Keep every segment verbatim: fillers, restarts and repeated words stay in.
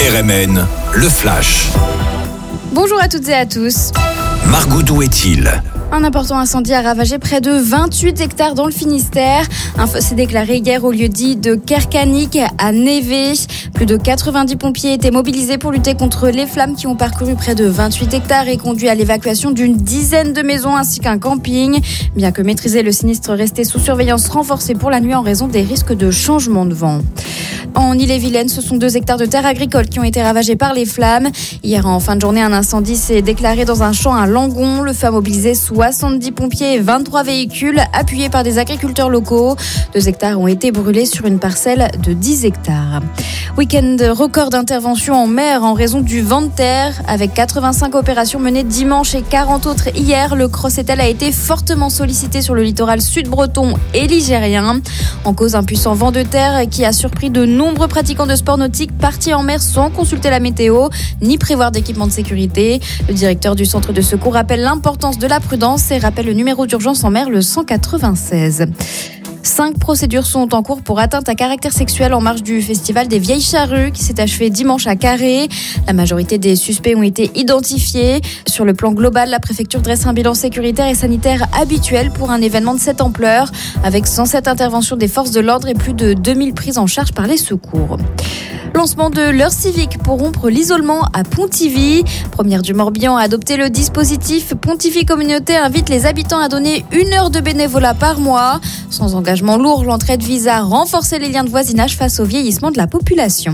R M N, le Flash. Bonjour à toutes et à tous. Margot, d'où est-il ? Un important incendie a ravagé près de vingt-huit hectares dans le Finistère. Un feu s'est déclaré hier au lieu-dit de Kerkanik à Névé. Plus de quatre-vingt-dix pompiers étaient mobilisés pour lutter contre les flammes qui ont parcouru près de vingt-huit hectares et conduit à l'évacuation d'une dizaine de maisons ainsi qu'un camping. Bien que maîtrisé, le sinistre restait sous surveillance renforcée pour la nuit en raison des risques de changement de vent. En Ille-et-Vilaine, ce sont deux hectares de terres agricoles qui ont été ravagés par les flammes. Hier, en fin de journée, un incendie s'est déclaré dans un champ à Langon. Le feu a mobilisé soixante-dix pompiers et vingt-trois véhicules appuyés par des agriculteurs locaux. Deux hectares ont été brûlés sur une parcelle de dix hectares. Week-end record d'intervention en mer en raison du vent de terre. Avec quatre-vingt-cinq opérations menées dimanche et quarante autres hier, le Crossetel a été fortement sollicité sur le littoral sud-breton et ligérien. En cause, un puissant vent de terre qui a surpris de nombreux pratiquants de sport nautique partis en mer sans consulter la météo ni prévoir d'équipement de sécurité. Le directeur du centre de secours rappelle l'importance de la prudence et rappelle le numéro d'urgence en mer, le cent quatre-vingt-seize. Cinq procédures sont en cours pour atteinte à caractère sexuel en marge du festival des Vieilles Charrues qui s'est achevé dimanche à Carré. La majorité des suspects ont été identifiés. Sur le plan global, la préfecture dresse un bilan sécuritaire et sanitaire habituel pour un événement de cette ampleur, avec cent sept interventions des forces de l'ordre et plus de deux mille prises en charge par les secours. Lancement de l'heure civique pour rompre l'isolement à Pontivy. Première du Morbihan à adopter le dispositif, Pontivy Communauté invite les habitants à donner une heure de bénévolat par mois. Sans engagement lourd, l'entraide vise à renforcer les liens de voisinage face au vieillissement de la population.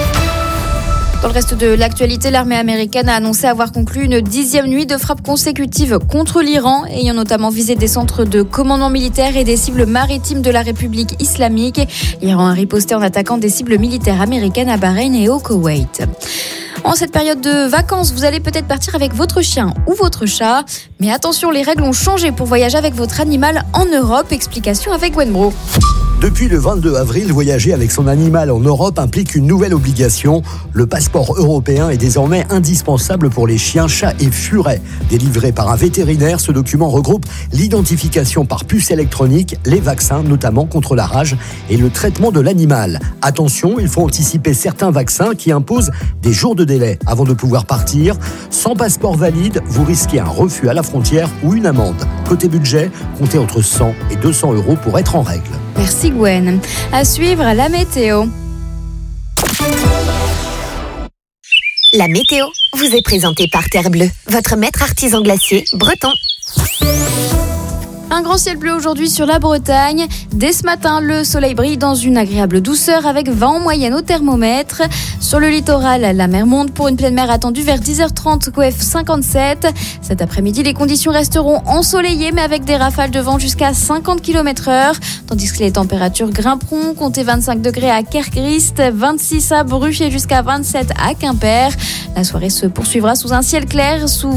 Dans le reste de l'actualité, l'armée américaine a annoncé avoir conclu une dixième nuit de frappes consécutives contre l'Iran, ayant notamment visé des centres de commandement militaire et des cibles maritimes de la République islamique. L'Iran a riposté en attaquant des cibles militaires américaines à Bahreïn et au Koweït. En cette période de vacances, vous allez peut-être partir avec votre chien ou votre chat. Mais attention, les règles ont changé pour voyager avec votre animal en Europe. Explication avec Gwen Bro. Depuis le vingt-deux avril, voyager avec son animal en Europe implique une nouvelle obligation. Le passeport européen est désormais indispensable pour les chiens, chats et furets. Délivré par un vétérinaire, ce document regroupe l'identification par puce électronique, les vaccins, notamment contre la rage, et le traitement de l'animal. Attention, il faut anticiper certains vaccins qui imposent des jours de délai avant de pouvoir partir. Sans passeport valide, vous risquez un refus à la frontière ou une amende. Côté budget, comptez entre cent et deux cents euros pour être en règle. Merci Gwen. À suivre la météo. La météo vous est présentée par Terre Bleue, votre maître artisan glacier breton. Un grand ciel bleu aujourd'hui sur la Bretagne. Dès ce matin, le soleil brille dans une agréable douceur avec vingt en moyenne au thermomètre. Sur le littoral, la mer monte pour une pleine mer attendue vers dix heures trente, C O F cinquante-sept. Cet après-midi, les conditions resteront ensoleillées mais avec des rafales de vent jusqu'à cinquante kilomètres heure. Tandis que les températures grimperont, comptez vingt-cinq degrés à Kerkrist, vingt-six à Bruges et jusqu'à vingt-sept à Quimper. La soirée se poursuivra sous un ciel clair, sous